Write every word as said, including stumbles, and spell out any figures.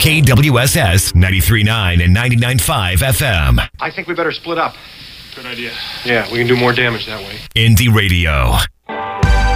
K W S S ninety-three point nine and ninety-nine point five F M. I think we better split up. Good idea. Yeah, we can do more damage that way. Indie Radio.